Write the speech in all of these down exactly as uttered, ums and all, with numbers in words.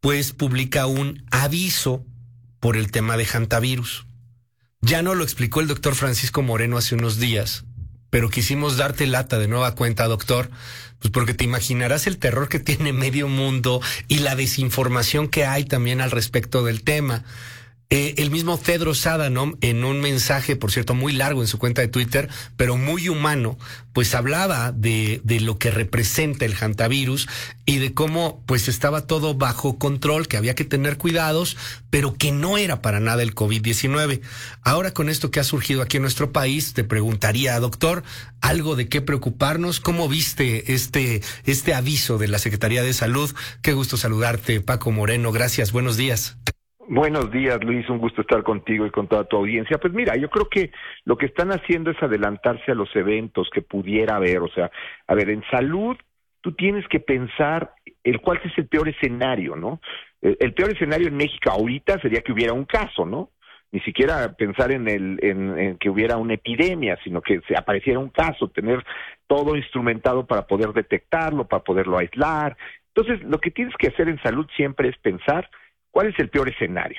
pues publica un aviso por el tema de hantavirus. Ya no lo explicó el doctor Francisco Moreno hace unos días, pero quisimos darte lata de nueva cuenta, doctor, pues porque te imaginarás el terror que tiene medio mundo y la desinformación que hay también al respecto del tema. Eh, el mismo Tedros Adhanom, en un mensaje, por cierto, muy largo en su cuenta de Twitter, pero muy humano, pues hablaba de, de lo que representa el hantavirus y de cómo pues estaba todo bajo control, que había que tener cuidados, pero que no era para nada el COVID diecinueve. Ahora, con esto que ha surgido aquí en nuestro país, te preguntaría, doctor, algo de qué preocuparnos. ¿Cómo viste este, este aviso de la Secretaría de Salud? Qué gusto saludarte, Paco Moreno. Gracias, buenos días. Buenos días, Luis, un gusto estar contigo y con toda tu audiencia. Pues mira, yo creo que lo que están haciendo es adelantarse a los eventos que pudiera haber. O sea, a ver, en salud tú tienes que pensar el cuál es el peor escenario, ¿no? El, el peor escenario en México ahorita sería que hubiera un caso, ¿no? Ni siquiera pensar en el en, en que hubiera una epidemia, sino que se apareciera un caso, tener todo instrumentado para poder detectarlo, para poderlo aislar. Entonces, lo que tienes que hacer en salud siempre es pensar ¿cuál es el peor escenario?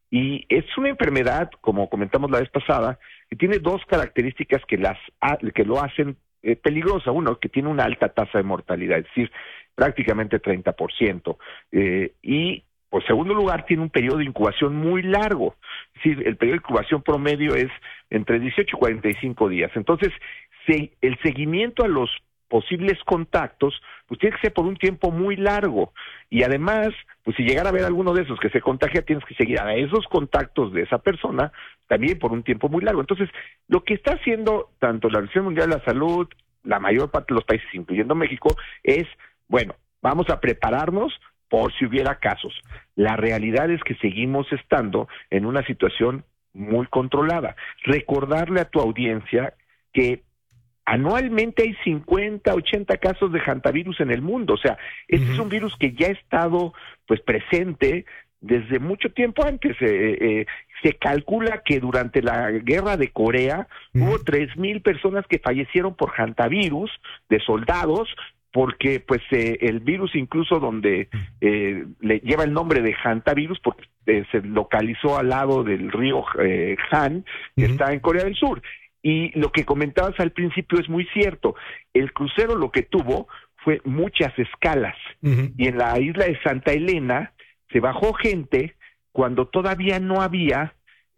Y es una enfermedad, como comentamos la vez pasada, que tiene dos características que las que lo hacen eh, peligrosa. Uno, que tiene una alta tasa de mortalidad, es decir, prácticamente treinta por ciento. Eh, y, por segundo lugar, tiene un periodo de incubación muy largo. Es decir, el periodo de incubación promedio es entre dieciocho y cuarenta y cinco días. Entonces, se, el seguimiento a los posibles contactos, pues tiene que ser por un tiempo muy largo. Y además, pues si llegara a haber alguno de esos que se contagia, tienes que seguir a esos contactos de esa persona también por un tiempo muy largo. Entonces, lo que está haciendo tanto la Organización Mundial de la Salud, la mayor parte de los países, incluyendo México, es, bueno, vamos a prepararnos por si hubiera casos. La realidad es que seguimos estando en una situación muy controlada. Recordarle a tu audiencia que anualmente hay cincuenta, ochenta casos de hantavirus en el mundo. O sea, este uh-huh. es un virus que ya ha estado pues presente desde mucho tiempo antes. Eh, eh, se calcula que durante la guerra de Corea uh-huh. hubo tres mil personas que fallecieron por hantavirus, de soldados, porque pues eh, el virus incluso donde eh, le lleva el nombre de hantavirus porque eh, se localizó al lado del río eh, Han, que uh-huh. está en Corea del Sur. Y lo que comentabas al principio es muy cierto. El crucero lo que tuvo fue muchas escalas. Uh-huh. Y en la isla de Santa Elena se bajó gente cuando todavía no había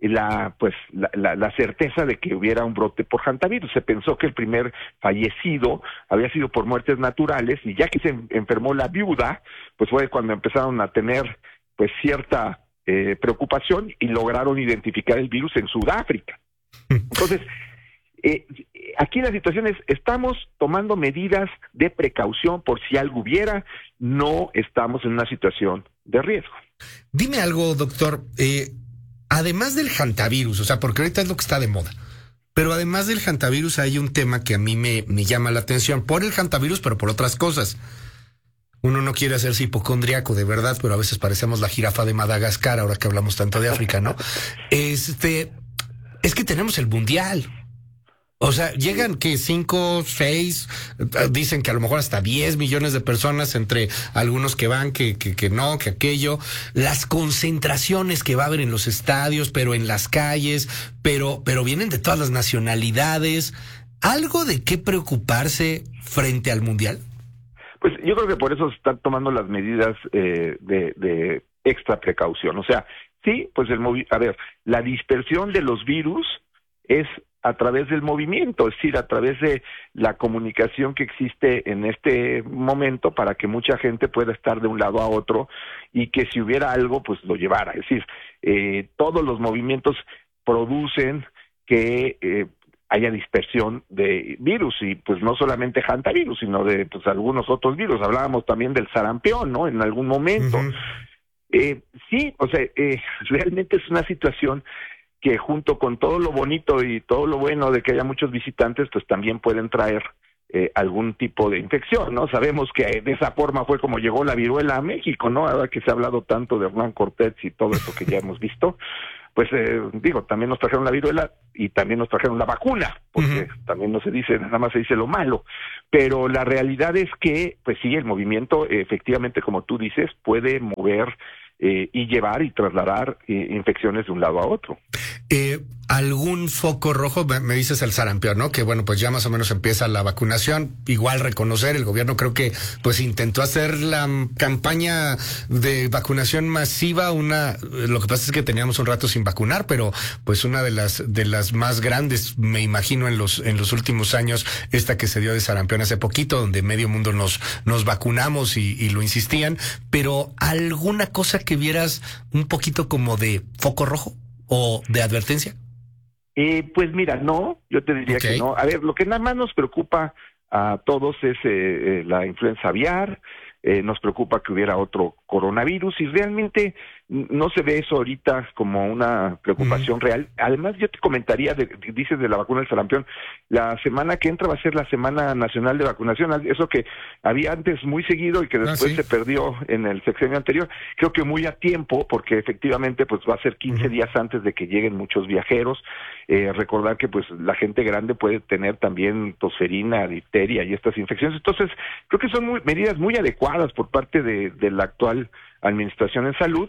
la pues la, la, la certeza de que hubiera un brote por hantavirus. Se pensó que el primer fallecido había sido por muertes naturales, y ya que se enfermó la viuda, pues fue cuando empezaron a tener pues cierta eh, preocupación y lograron identificar el virus en Sudáfrica. Entonces, Eh, aquí la situación es, estamos tomando medidas de precaución por si algo hubiera, no estamos en una situación de riesgo. Dime algo, doctor, eh, además del hantavirus, o sea, porque ahorita es lo que está de moda, pero además del hantavirus hay un tema que a mí me, me llama la atención, por el hantavirus, pero por otras cosas. Uno no quiere hacerse hipocondriaco, de verdad, pero a veces parecemos la jirafa de Madagascar, ahora que hablamos tanto de África, ¿no? Este, es que tenemos el mundial. O sea, llegan que cinco, seis, dicen que a lo mejor hasta diez millones de personas, entre algunos que van, que, que, que no, que aquello. Las concentraciones que va a haber en los estadios, pero en las calles, pero, pero vienen de todas las nacionalidades. ¿Algo de qué preocuparse frente al Mundial? Pues yo creo que por eso se están tomando las medidas eh, de, de extra precaución. O sea, sí, pues el movi- a ver, la dispersión de los virus es a través del movimiento, es decir, a través de la comunicación que existe en este momento para que mucha gente pueda estar de un lado a otro y que si hubiera algo, pues lo llevara. Es decir, eh, todos los movimientos producen que eh, haya dispersión de virus, y pues no solamente hantavirus, sino de pues algunos otros virus. Hablábamos también del sarampión, ¿no? En algún momento. Uh-huh. Eh, sí, o sea, eh, realmente es una situación que junto con todo lo bonito y todo lo bueno de que haya muchos visitantes, pues también pueden traer eh, algún tipo de infección, ¿no? Sabemos que de esa forma fue como llegó la viruela a México, ¿no? Ahora que se ha hablado tanto de Hernán Cortés y todo eso que ya hemos visto, pues eh, digo, también nos trajeron la viruela y también nos trajeron la vacuna, porque uh-huh. también no se dice, nada más se dice lo malo, pero la realidad es que, pues sí, el movimiento, efectivamente, como tú dices, puede mover eh, y llevar y trasladar eh, infecciones de un lado a otro. Eh, ¿Algún foco rojo? Me, me dices el sarampión, ¿no? Que bueno, pues ya más o menos empieza la vacunación. Igual reconocer, el gobierno creo que pues intentó hacer la campaña de vacunación masiva, una, lo que pasa es que teníamos un rato sin vacunar, pero pues una de las de las más grandes, me imagino, en los en los últimos años, esta que se dio de sarampión hace poquito, donde medio mundo nos nos vacunamos y, y lo insistían. Pero ¿alguna cosa que vieras un poquito como de foco rojo o de advertencia? Eh, pues mira, no, yo te diría okay. que no. A ver, lo que nada más nos preocupa a todos es eh, eh, la influenza aviar, eh, nos preocupa que hubiera otro coronavirus y realmente no se ve eso ahorita como una preocupación mm. real. Además, yo te comentaría, de, dices de la vacuna del sarampión, la semana que entra va a ser la Semana Nacional de Vacunación, eso que había antes muy seguido y que después ah, ¿sí? se perdió en el sexenio anterior, creo que muy a tiempo, porque efectivamente pues va a ser quince uh-huh. días antes de que lleguen muchos viajeros. Eh, recordar que pues la gente grande puede tener también tosferina, difteria y estas infecciones, entonces creo que son muy, medidas muy adecuadas por parte de, de la actual administración en salud.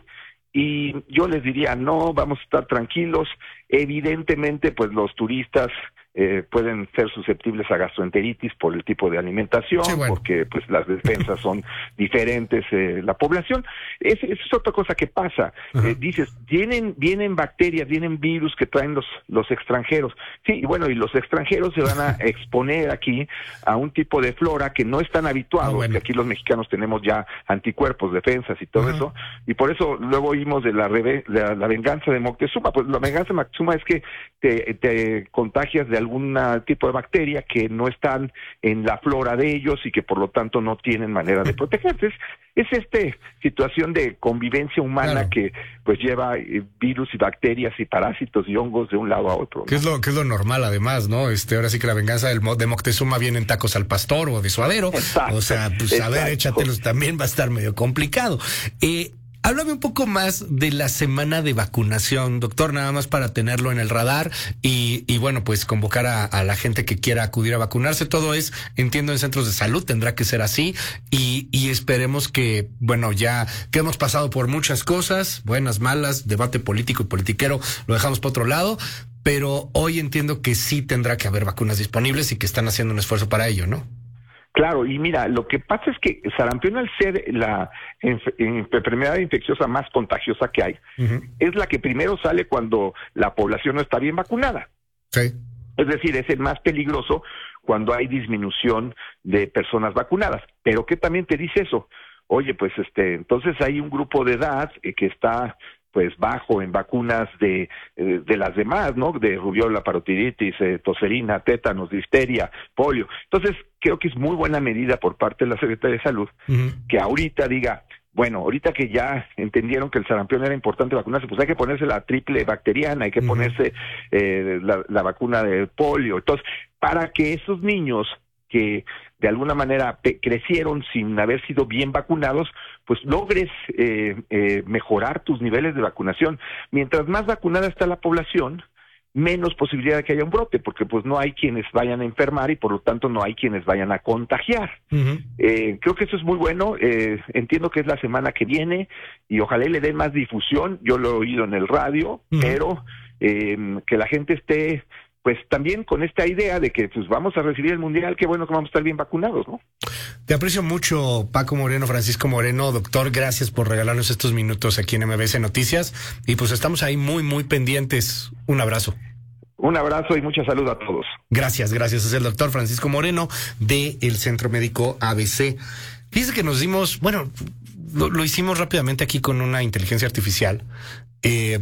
Y yo les diría, no, vamos a estar tranquilos. Evidentemente, pues los turistas eh, pueden ser susceptibles a gastroenteritis por el tipo de alimentación, sí, bueno. porque pues las defensas son diferentes, eh, la población. Esa es otra cosa que pasa. Uh-huh. Eh, dices, vienen, vienen bacterias, vienen virus que traen los, los extranjeros. Sí, y bueno, y los extranjeros se van a exponer aquí a un tipo de flora que no están habituados, oh, bueno. que aquí los mexicanos tenemos ya anticuerpos, defensas y todo uh-huh. eso, y por eso luego oímos de la, reve, la, la venganza de Moctezuma. Pues la venganza de Moctezuma es que te, te contagias de algún tipo de bacteria que no están en la flora de ellos y que por lo tanto no tienen manera de protegerse. Es, es esta situación de convivencia humana claro. que pues lleva eh, virus y bacterias y parásitos y hongos de un lado a otro, ¿no? Que es lo que es lo normal además, ¿no? Este, ahora sí que la venganza del, de Moctezuma viene en tacos al pastor o de suadero. Exacto, o sea, pues exacto. a ver, échatelos, también va a estar medio complicado. Eh, Háblame un poco más de la semana de vacunación, doctor, nada más para tenerlo en el radar y, y bueno, pues convocar a, a la gente que quiera acudir a vacunarse. Todo es, entiendo, en centros de salud, tendrá que ser así y, y esperemos que, bueno, ya que hemos pasado por muchas cosas, buenas, malas, debate político y politiquero, lo dejamos por otro lado, pero hoy entiendo que sí tendrá que haber vacunas disponibles y que están haciendo un esfuerzo para ello, ¿no? Claro, y mira, lo que pasa es que sarampión, al ser la enf- enfermedad infecciosa más contagiosa que hay, uh-huh. es la que primero sale cuando la población no está bien vacunada. Sí. Es decir, es el más peligroso cuando hay disminución de personas vacunadas. Pero ¿qué también te dice eso? Oye, pues este, entonces hay un grupo de edad eh, que está pues bajo en vacunas de eh, de las demás, ¿no? De rubiola, parotiditis, eh, tosferina, tétanos, difteria, polio. Entonces, creo que es muy buena medida por parte de la Secretaría de Salud uh-huh. que ahorita diga, bueno, ahorita que ya entendieron que el sarampión era importante vacunarse, pues hay que ponerse la triple bacteriana, hay que uh-huh. ponerse eh, la, la vacuna de polio. Entonces, para que esos niños que de alguna manera pe- crecieron sin haber sido bien vacunados, pues logres eh, eh, mejorar tus niveles de vacunación. Mientras más vacunada está la población, menos posibilidad de que haya un brote, porque pues no hay quienes vayan a enfermar y por lo tanto no hay quienes vayan a contagiar. Uh-huh. Eh, creo que eso es muy bueno, eh, entiendo que es la semana que viene y ojalá le den más difusión, yo lo he oído en el radio, uh-huh. pero eh, que la gente esté pues también con esta idea de que pues vamos a recibir el Mundial, qué bueno que vamos a estar bien vacunados, ¿no? Te aprecio mucho, Paco Moreno, Francisco Moreno, doctor, gracias por regalarnos estos minutos aquí en M B S Noticias y pues estamos ahí muy, muy pendientes. Un abrazo. Un abrazo y mucha salud a todos. Gracias, gracias. Es el doctor Francisco Moreno del Centro Médico A B C. Fíjese que nos dimos, bueno, lo, lo hicimos rápidamente aquí con una inteligencia artificial. Eh,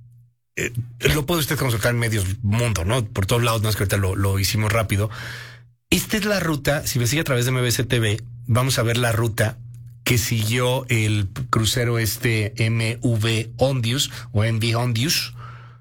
Eh, lo puede usted consultar en medios mundo, ¿no? Por todos lados, no es que ahorita lo, lo hicimos rápido. Esta es la ruta, si me sigue a través de M B S T V, vamos a ver la ruta que siguió el crucero este M V Ondius o M V Ondius.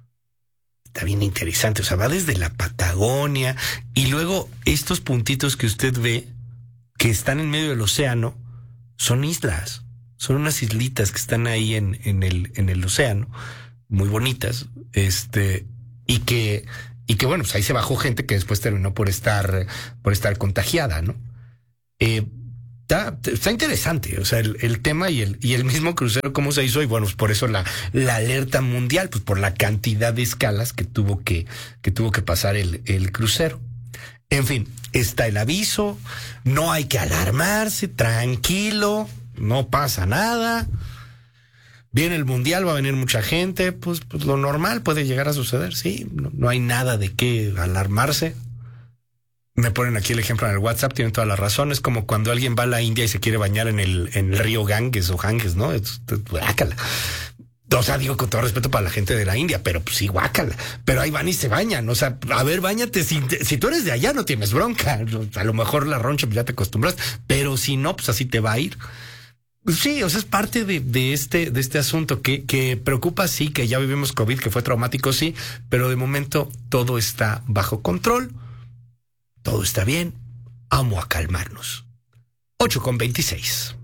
Está bien interesante, o sea, va desde la Patagonia y luego estos puntitos que usted ve que están en medio del océano son islas, son unas islitas que están ahí en, en el, en el océano. Muy bonitas, este, y que, y que bueno, pues ahí se bajó gente que después terminó por estar, por estar contagiada, ¿no? Eh, Está, está interesante, o sea, el, el tema y el, y el mismo crucero, cómo se hizo, y bueno, pues por eso la, la alerta mundial, pues por la cantidad de escalas que tuvo que, que tuvo que pasar el, el crucero. En fin, está el aviso, no hay que alarmarse, tranquilo, no pasa nada. Viene el mundial, va a venir mucha gente, pues, pues lo normal puede llegar a suceder, sí, no, no hay nada de qué alarmarse. Me ponen aquí el ejemplo en el WhatsApp, tienen toda la razón. Es como cuando alguien va a la India y se quiere bañar en el, en el río Ganges o Ganges, ¿no? Es, es, guácala. O sea, digo con todo respeto para la gente de la India, pero pues sí, guácala. Pero ahí van y se bañan. O sea, a ver, bañate. Si, si tú eres de allá, no tienes bronca. A lo mejor la roncha, pues ya te acostumbras. Pero si no, pues así te va a ir. Sí, o sea, es parte de, de este, de este asunto que, que preocupa, sí, que ya vivimos COVID, que fue traumático, sí, pero de momento todo está bajo control. Todo está bien, vamos a calmarnos. ocho con veintiséis.